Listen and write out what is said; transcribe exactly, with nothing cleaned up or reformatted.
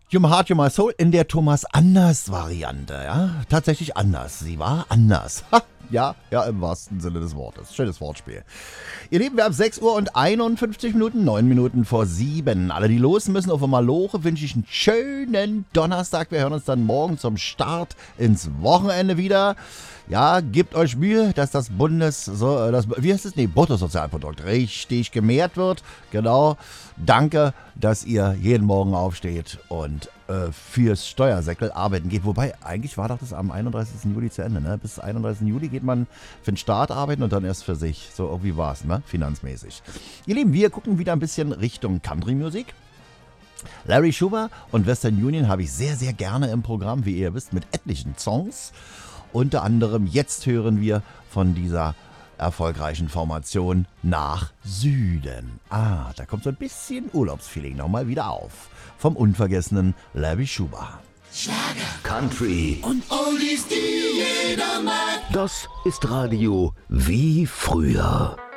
You My Heart, You My Soul in der Thomas Anders Variante, ja, tatsächlich anders, sie war anders, ha, ja, ja, im wahrsten Sinne des Wortes, schönes Wortspiel. Ihr Lieben, wir haben sechs Uhr und einundfünfzig Minuten, neun Minuten vor sieben, alle die los müssen auf Maloche, wünsche ich einen schönen Donnerstag, wir hören uns dann morgen zum Start ins Wochenende wieder. Ja, gebt euch Mühe, dass das Bundes, so, das, wie heißt es? Nee, Bruttosozialprodukt richtig gemehrt wird. Genau. Danke, dass ihr jeden Morgen aufsteht und äh, fürs Steuersäckel arbeiten geht. Wobei, eigentlich war doch das am einunddreißigsten Juli zu Ende, ne? Bis einunddreißigsten Juli geht man für den Staat arbeiten und dann erst für sich. So irgendwie war es, ne? Finanzmäßig. Ihr Lieben, wir gucken wieder ein bisschen Richtung Country-Musik. Larry Schuber und Western Union habe ich sehr, sehr gerne im Programm, wie ihr wisst, mit etlichen Songs. Unter anderem jetzt hören wir von dieser erfolgreichen Formation nach Süden. Ah, da kommt so ein bisschen Urlaubsfeeling nochmal wieder auf. Vom unvergessenen Larry Schuber. Schlager, Country und Oldies, die jeder mag. Das ist Radio wie früher.